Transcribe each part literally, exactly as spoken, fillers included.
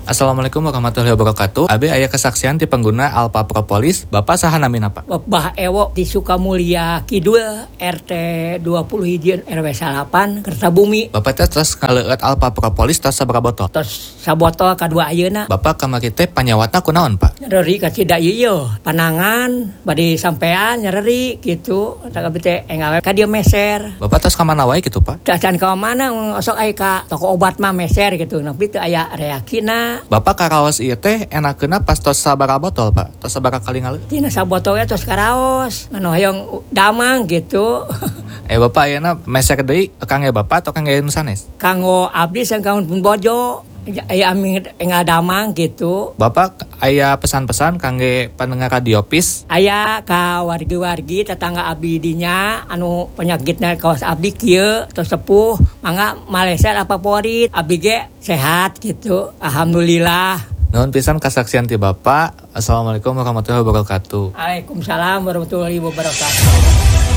Assalamualaikum warahmatullahi wabarakatuh. Abi aya kesaksian ti pengguna Alpha Propolis. Bapak saha namina Pak? Bah Ewo di Sukamulya Kidul R T dua puluh hiji R W salapan Kertabumi. Bapak teh terus ngaleueut Alpha Propolis tos sabaraha botol? Tos sabotol kadua ayeuna. Bapak kamari teh panyawatna kunaon Pak? Nyeri ka cida ieu panangan bade sampean nyeri gitu. Tak abi teh engawe ka dieu meser. Bapak tos ka mana wae gitu Pak? Can ka mana osok aya ka toko obat mah meser gitu. Tapi teu aya reakina. Bapak karaos ieu teh enakeuna pas tos sabaraha botol Pak? Tos sabaraha kali ngaleueut? Tina sabotolnya tos karaos. Anu hayang damang gitu. Eh Bapak ayeuna meser deui kangge Bapak atau kangge nu sanes? Kanggo abdi sang kaun pun bojo. Aya ami enggak damang gitu. Bapak aya pesan-pesan kangge pendengar radio Pis? Aya ka wargi-wargi tetangga abdi dinya anu penyakitna kaos abdi kieu tos sepuh mangga Malaysia apa favorit abdi ge sehat gitu. Alhamdulillah. Nuhun pisan kasaksian ti Bapak. Assalamualaikum warahmatullahi wabarakatuh. Waalaikumsalam warahmatullahi wabarakatuh.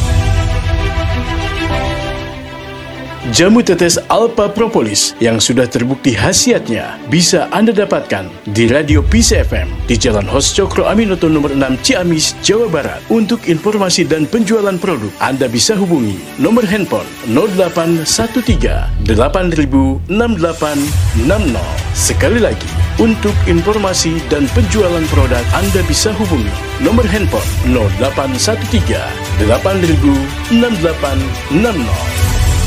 Jamu tetes Alpha Propolis yang sudah terbukti khasiatnya bisa Anda dapatkan di Radio Pis F M di Jalan Hos Cokro Aminoto nomor enam Ciamis, Jawa Barat. Untuk informasi dan penjualan produk, Anda bisa hubungi nomor handphone nol delapan satu tiga delapan nol enam delapan enam nol. Sekali lagi, untuk informasi dan penjualan produk, Anda bisa hubungi nomor handphone nol delapan satu tiga delapan nol enam delapan enam nol.